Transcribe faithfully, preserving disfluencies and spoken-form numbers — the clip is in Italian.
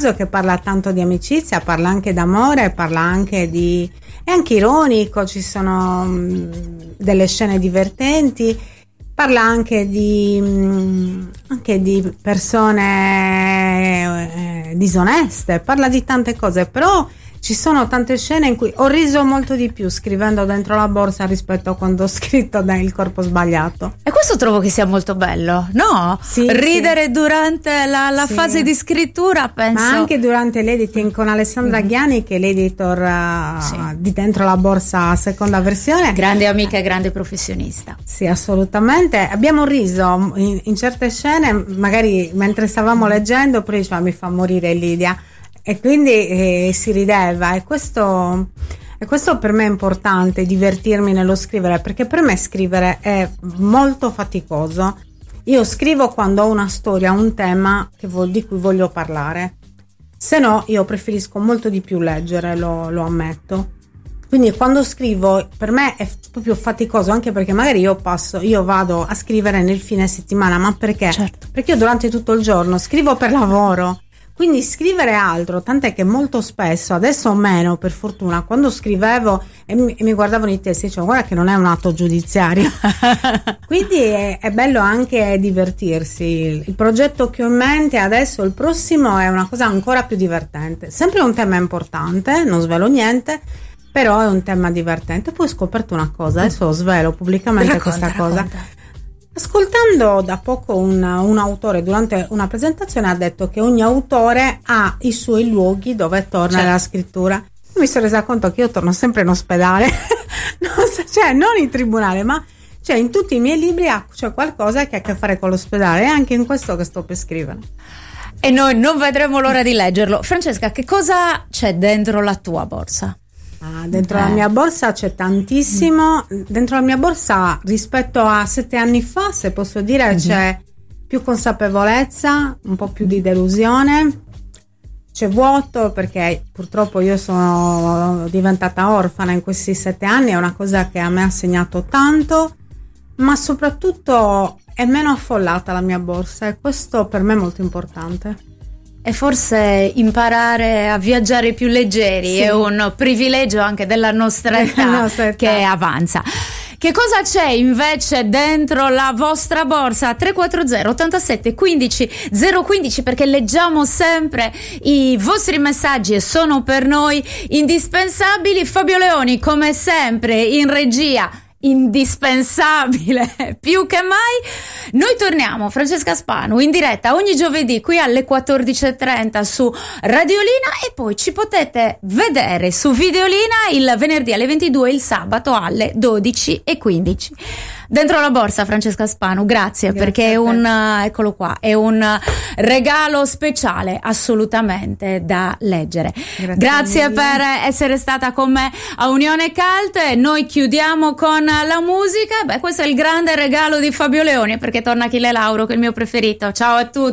romanzo che parla tanto di amicizia, parla anche d'amore, parla anche di... è anche ironico, ci sono mh, delle scene divertenti, parla anche di, mh, anche di persone eh, disoneste, parla di tante cose, però ci sono tante scene in cui ho riso molto di più scrivendo Dentro la borsa rispetto a quando ho scritto Il corpo sbagliato. E questo trovo che sia molto bello, no? Sì, ridere sì. durante la, la Sì. fase di scrittura, penso. Ma anche durante l'editing con Alessandra mm. Ghiani, che è l'editor uh, sì. di Dentro la borsa seconda versione. Grande amica e grande professionista. Sì, assolutamente. Abbiamo riso in, in certe scene, magari mentre stavamo mm. leggendo, poi diceva mi fa morire Lidia. E quindi eh, si rideva, e questo, e questo per me è importante, divertirmi nello scrivere, perché per me scrivere è molto faticoso. Io scrivo quando ho una storia, un tema che vo- di cui voglio parlare, se no io preferisco molto di più leggere, lo, lo ammetto. Quindi quando scrivo per me è proprio faticoso, anche perché magari io passo, io vado a scrivere nel fine settimana, ma perché? Certo. Perché io durante tutto il giorno scrivo per lavoro. Quindi scrivere altro, tant'è che molto spesso, adesso meno per fortuna, quando scrivevo e mi, e mi guardavano i testi, dicevo guarda che non è un atto giudiziario. Quindi è, è bello anche divertirsi. Il progetto che ho in mente adesso, il prossimo, è una cosa ancora più divertente, sempre un tema importante, non svelo niente, però è un tema divertente. Poi ho scoperto una cosa, adesso svelo pubblicamente racconta, questa cosa. racconta. Ascoltando da poco un, un autore durante una presentazione ha detto che ogni autore ha i suoi luoghi dove torna certo. la scrittura. Mi sono resa conto che io torno sempre in ospedale, non so, cioè non in tribunale, ma cioè in tutti i miei libri c'è qualcosa che ha a che fare con l'ospedale, e anche in questo che sto per scrivere. E noi non vedremo l'ora di leggerlo. Francesca, che cosa c'è dentro la tua borsa? Ah, dentro eh. la mia borsa c'è tantissimo. Dentro la mia borsa, rispetto a sette anni fa, se posso dire, mm-hmm. c'è più consapevolezza, un po' più di delusione, c'è vuoto, perché purtroppo io sono diventata orfana in questi sette anni, è una cosa che a me ha segnato tanto, ma soprattutto è meno affollata la mia borsa, e questo per me è molto importante. E forse imparare a viaggiare più leggeri, sì. È un privilegio anche della nostra età, nostra età. Che avanza. Che cosa c'è invece dentro la vostra borsa? tre quattro zero ottantasette quindici zero quindici, perché leggiamo sempre i vostri messaggi e sono per noi indispensabili. Fabio Leoni, come sempre, in regia, indispensabile più che mai. Noi torniamo, Francesca Spanu, in diretta ogni giovedì qui alle quattordici e trenta su Radiolina, e poi ci potete vedere su Videolina il venerdì alle ventidue e il sabato alle dodici e quindici. Dentro la borsa, Francesca Spanu, grazie, grazie perché è un, eccolo qua, è un regalo speciale assolutamente da leggere. Grazie, grazie per essere stata con me a Unione Cult. Noi chiudiamo con la musica. Beh, questo è il grande regalo di Fabio Leoni, perché torna Achille Lauro, che è il mio preferito. Ciao a tutti.